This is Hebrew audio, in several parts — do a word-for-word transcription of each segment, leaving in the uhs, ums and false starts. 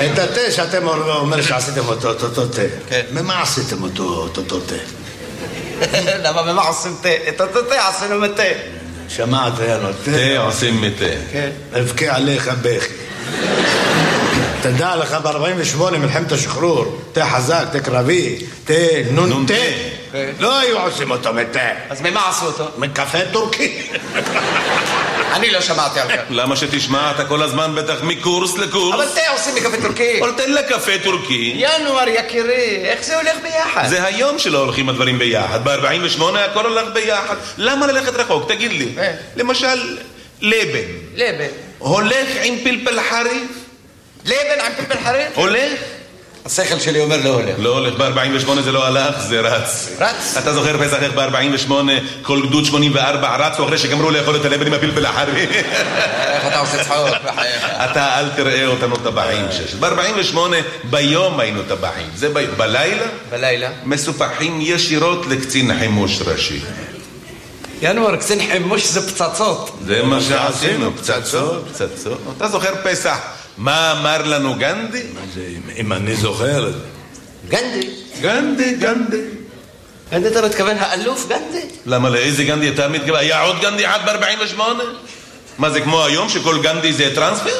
את התה שאתם אומר שעשיתם אותו, אותו תה. כן. ממה עשיתם אותו, אותו תה? למה ממה עושים תה? את אותו תה עשינו מתה. שמעת, יאנו, תה עושים מתה. כן. אבכה עליך בכי. תדע לך ב-ארבעים ושמונה מלחמת השחרור, תה חזק, תה קרבי, תה נון תה. לא היו עושים אותו מתה. אז ממה עשו אותו? מקפה טורקי. אני לא שמעתי על כך. למה שתשמע? אתה כל הזמן בטח מקורס לקורס. אבל תה עושים מקפה טורקי. אבל תן לקפה טורקי. ינואר יקירי, איך זה הולך ביחד? זה היום שלא הולכים הדברים ביחד. ב-ארבעים ושמונה הכל הולך ביחד. למה ללכת רחוק? תגיד לי. למשל, לבן. לבן. הולך עם פלפל חריף? לבן עם פלפל חריף? הולך? השכל שלי אומר לא הולך. לא הולך, ב-ארבעים ושמונה זה לא הלך, זה רץ. רץ? אתה זוכר פסח איך ב-ארבעים ושמונה כל גדוד שמונים וארבע רצו אחרי שגמרו לאכול את הלבן עם הפלפל החריף? איך אתה עושה צחוק בחייך? אתה אל תראה אותנו טבחים שש. ב-ארבעים ושמונה ביום היינו טבחים. זה ביום. בלילה? בלילה? מסופחים ישירות לקצין חימוש ראשי. ינואר, קצין חימוש זה פצצות. זה מה שעשינו, פצצות, פצצות. אתה זוכר פסח? מה אמר לנו גנדי? אם אני זוכר. גנדי? גנדי, גנדי. גנדי אתה מתכוון האלוף גנדי? למה לאיזה גנדי אתה מתכוון? היה עוד גנדי עד ב-ארבעים ושמונה? מה זה כמו היום שכל גנדי זה טרנספר?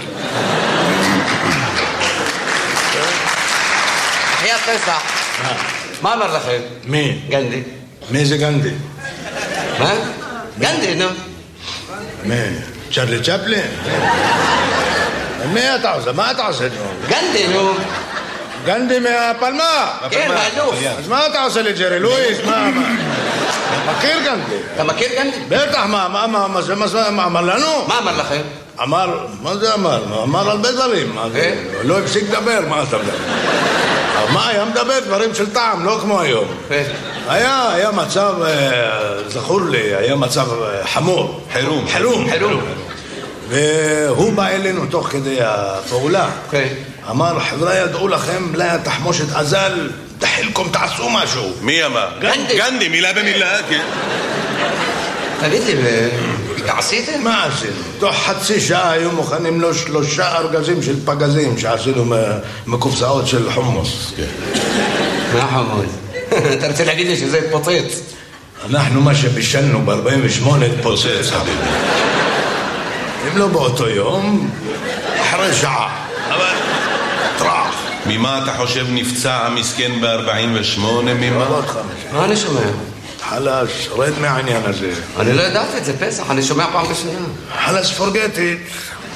חיית פסח. מה אמר לכם? מי? גנדי. מי זה גנדי? מה? גנדי, נו. מי? צ'רלי צ'פלין? מי אתה עושה? מה אתה עושה? גנדי, נו. גנדי מהפלמה? כן, האלוף. אז מה אתה עושה לג'רי לואיס? מה? מכיר גנדי? אתה מכיר גנדי? בטח, מה? מה? מה אמר לנו? מה אמר לכם? אמר, מה זה אמר? אמר הרבה דברים. לא הפסיק לדבר, מה אתה מדבר? מה היה מדבר? דברים של טעם, לא כמו היום. היה, היה מצב, זכור לי, היה מצב חמור. חירום. חירום. חירום. והוא בא אלינו תוך כדי הפעולה. אמר, חבר'ה, ידעו לכם, לה תחמושת עזל, תחילכם, תעשו משהו. מי אמר? גנדי. גנדי, מילה במילה, כן. תגיד לי, עשיתם? מה עשינו? תוך חצי שעה היו מוכנים לו שלושה ארגזים של פגזים שעשינו מקופסאות של חומוס. מה חומוס? אתה רוצה להגיד לי שזה התפוצץ? אנחנו מה שבישלנו ב-ארבעים ושמונה התפוצץ. אם לא באותו יום, אחרי שעה. אבל טרח. ממה אתה חושב נפצע המסכן ב-ארבעים ושמונה? ממה? מה אני שומע? חלש, רד מהעניין הזה. אני לא ידעתי את זה, פסח, אני שומע פעם בשנייה. חלש, forget it.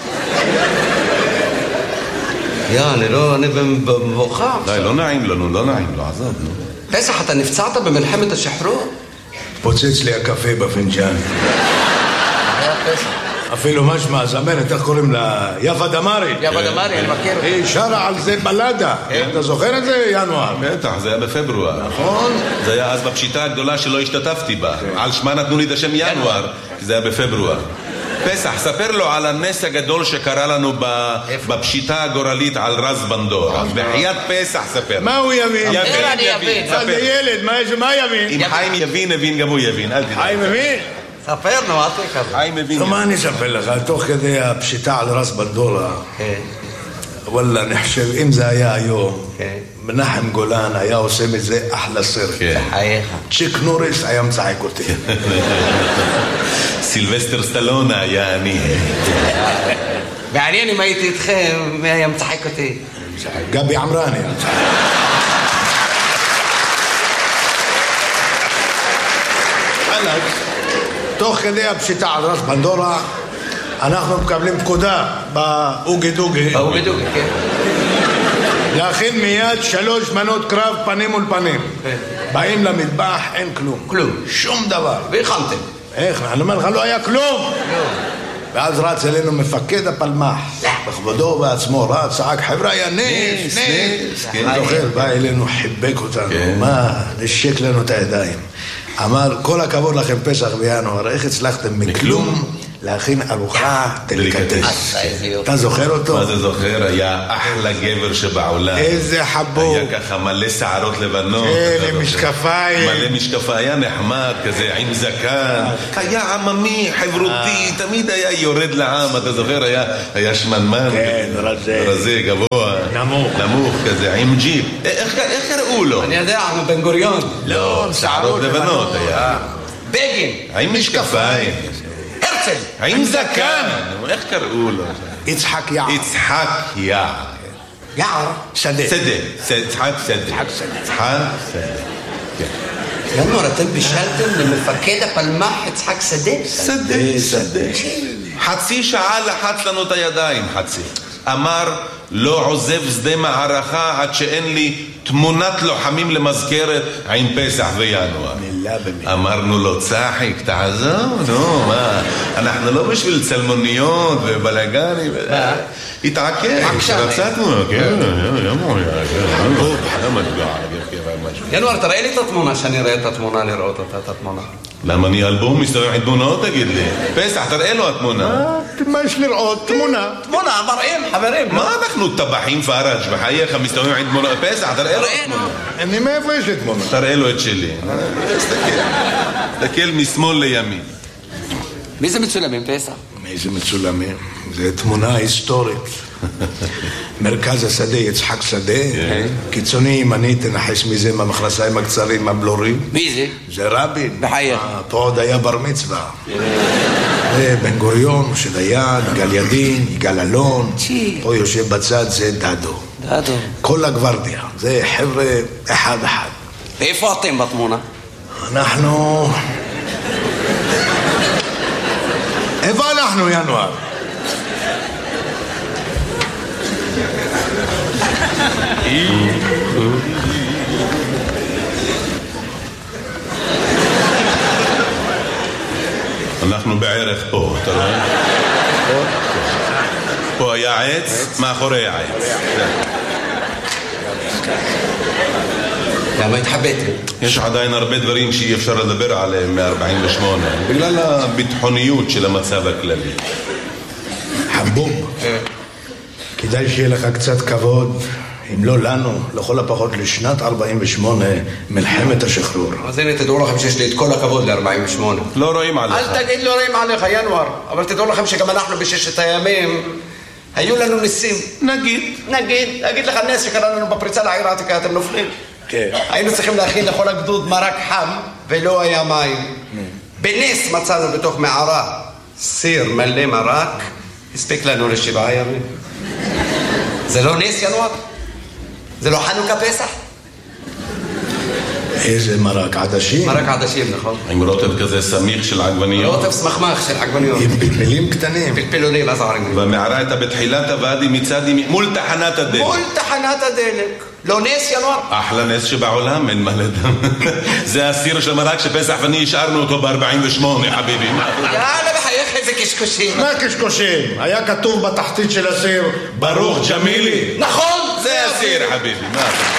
יא, אני לא, אני במבוכה. די, לא נעים לנו, לא נעים, לא עזוב, נו. פסח, אתה נפצעת במלחמת השחרור? פוצץ לי הקפה בפנג'אן. היה פסח. אפילו משמע, זמרת, איך קוראים לה? יפה דמרי. יפה דמרי, אני מכיר. היא שרה על זה בלדה. אתה זוכר את זה, ינואר? בטח, זה היה בפברואר. נכון. זה היה אז בפשיטה הגדולה שלא השתתפתי בה. על שמה נתנו לי את השם ינואר, כי זה היה בפברואר. פסח, ספר לו על הנס הגדול שקרה לנו בפשיטה הגורלית על רז בנדור. בחיית פסח, ספר. מה הוא יבין? יבין, אני יבין. זה ילד, מה יבין? אם חיים יבין, הבין גם הוא יבין. חיים מבין? ספר, נו, אל תהיה כזה. חיים מבין. מה אני אספר לך? תוך כדי הפשיטה על רז בנדורה, וואלה, נחשב, אם זה היה היום, מנחם גולן היה עושה מזה אחלה סרט. צ'יק נוריס היה מצחק אותי. סילבסטר סטלון היה אני. מעניין אם הייתי איתכם, מי היה מצחק אותי? גבי עמרני. תוך כדי הפשיטה על רז בנדורה, אנחנו מקבלים פקודה באוגי דוגי. באוגי דוגי, כן. להכין מיד שלוש מנות קרב פנים מול פנים. באים למטבח, אין כלום. כלום. שום דבר. והכנתם. איך? אני אומר לך, לא היה כלום. ואז רץ אלינו מפקד הפלמח. בכבודו ובעצמו רץ, צעק, חבר'ה, היה נס, נס. אני זוכר, בא אלינו, חיבק אותנו. מה? נשק לנו את הידיים. אמר, כל הכבוד לכם פסח בינואר, איך הצלחתם מכלום להכין ארוחה דליקטס. אתה זוכר אותו? מה זה זוכר? היה אחלה גבר שבעולם. איזה חבוב. היה ככה מלא שערות לבנות. כן, עם משקפיים. מלא משקפיים, היה נחמד כזה, עם זקן. היה עממי, חברותי, תמיד היה יורד לעם, אתה זוכר? היה שמנמן. כן, רזה. רזה, גבוה. נמוך. נמוך כזה, עם ג'יפ. איך קראו לו? אני יודע, בן גוריון. לא, שערות לבנות היה. בגין. עם משקפיים. הרצל. עם זקן. איך קראו לו? יצחק יער. יצחק יער. יער. שדה. שדה. יצחק שדה. יצחק שדה. ינואר, אתם בישלתם למפקד הפלמ"ח יצחק שדה? שדה, שדה. חצי שעה לחץ לנו את הידיים, חצי. אמר, לא עוזב שדה מערכה עד שאין לי תמונת לוחמים למזכרת עם פסח וינואר. מילה במילה. אמרנו לו, צחיק, תעזוב, נו, מה? אנחנו לא בשביל צלמוניות ובלגנים. התעקש, רצה תמונה, כן, ינואר, תראה לי את התמונה, שאני אראה את התמונה, לראות אותה, את התמונה. למה אני אלבום מסתובב עם תמונות, תגיד לי? פסח, תראה לו התמונה. מה יש לראות? תמונה. תמונה, מראים, חברים. מה אנחנו טבחים פארג' בחייך מסתובבים עם תמונות? פסח, תראה לו התמונה. אני מאיפה יש לי תמונה? תראה לו את שלי. תסתכל. תסתכל משמאל לימין. מי זה מצולמים, פסח? איזה מצולמים? זו תמונה היסטורית. מרכז השדה, יצחק שדה. קיצוני ימני, תנחש מזה מהמכנסיים הקצרים, הבלורים. מי זה? זה רבין. בחייך. פה עוד היה בר מצווה. בן גוריון, משה דיין, גל ידין, יגאל אלון. פה יושב בצד, זה דדו. דדו. כל הגוורדיה. זה חבר'ה אחד אחד. ואיפה אתם בתמונה? אנחנו... איפה אנחנו, ינואר? אנחנו בערך פה, אתה רואה? פה היה עץ, מאחורי העץ. למה התחבאתם? יש עדיין הרבה דברים שאי אפשר לדבר עליהם מ-ארבעים ושמונה, בגלל הביטחוניות של המצב הכללי. חבוב, כדאי שיהיה לך קצת כבוד, אם לא לנו, לכל הפחות לשנת ארבעים ושמונה, מלחמת השחרור. אז הנה, תדעו לכם שיש לי את כל הכבוד ל-ארבעים ושמונה. לא רואים עליך. אל תגיד לא רואים עליך, ינואר. אבל תדעו לכם שגם אנחנו בששת הימים, היו לנו ניסים. נגיד. נגיד, אגיד לך נס שקרה לנו בפריצה לעיר העתיקה, אתם נופלים. כן. היינו צריכים להכין לכל הגדוד מרק חם, ולא היה מים. בנס מצאנו בתוך מערה סיר מלא מרק, הספיק לנו לשבעה ימים. זה לא נס, ינואר? זה לא חנוכה פסח? איזה מרק עדשים? מרק עדשים, נכון. עם רוטב כזה סמיך של עגבניות. רוטב סמכמך של עגבניות. עם פלפלים קטנים. פלפלונים, אז עגבניות. והמערה הייתה בתחילת הוואדי מצד ימין, מול תחנת הדלק. מול תחנת הדלק. לא נס, ינואר? אחלה נס שבעולם, אין מה לדם. זה הסיר של מרק שפסח ואני השארנו אותו ב-ארבעים ושמונה, חביבי. יאללה, בחייך איזה קשקושים. מה קשקושים? היה כתוב בתחתית של הסיר, ברוך ג'מילי. נכון! זה הסיר, חביבי. מה אתה...